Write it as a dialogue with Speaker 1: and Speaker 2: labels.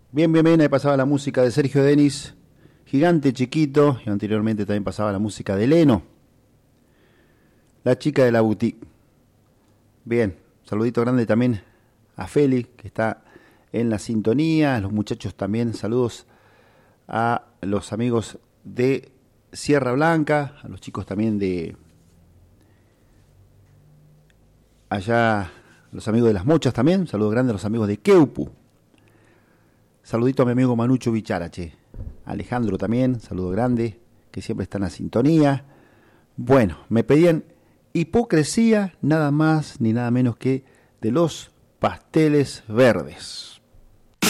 Speaker 1: Bien, bien, bien, ahí pasaba la música de Sergio Denis, Gigante Chiquito, y anteriormente también pasaba la música de Leno, la chica de la boutique. Bien, saludito grande también a Feli, que está en la sintonía, a los muchachos también, saludos a los amigos de Sierra Blanca, a los chicos también de allá, los amigos de Las Mochas también, saludos grandes a los amigos de Queupu. Saludito a mi amigo Manucho Bicharache. Alejandro también, saludo grande, que siempre está en la sintonía. Bueno, me pedían Hipocresía, nada más ni nada menos que de Los Pasteles Verdes.